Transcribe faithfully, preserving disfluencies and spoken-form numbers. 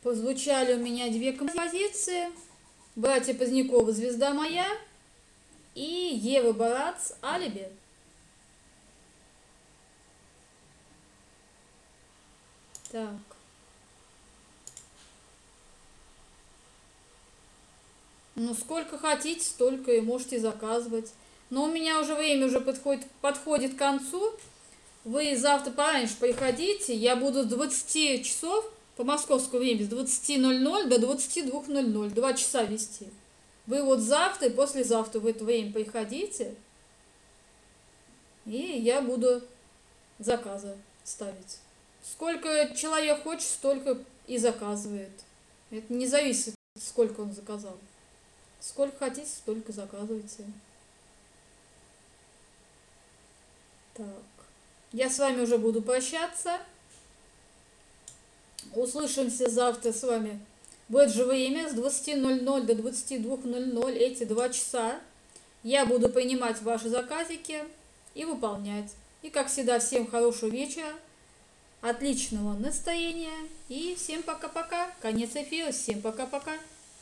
Позвучали у меня две композиции. Братья Поздняковы «Звезда моя» и Ева Барац «Алиби». Так. Ну, сколько хотите, столько и можете заказывать. Но у меня уже время уже подходит, подходит к концу. Вы завтра пораньше приходите. Я буду с двадцати часов по московскому времени, с двадцати ноль-ноль до двадцати двух ноль-ноль. Два часа вести. Вы вот завтра и послезавтра в это время приходите. И я буду заказы ставить. Сколько человек хочет, столько и заказывает. Это не зависит, сколько он заказал. Сколько хотите, столько заказывайте. Так. Я с вами уже буду прощаться. Услышимся завтра с вами в это же время, с двадцати ноль-ноль до двадцати двух ноль-ноль, эти два часа. Я буду принимать ваши заказики и выполнять. И, как всегда, всем хорошего вечера, отличного настроения и всем пока-пока. Конец эфира, всем пока-пока.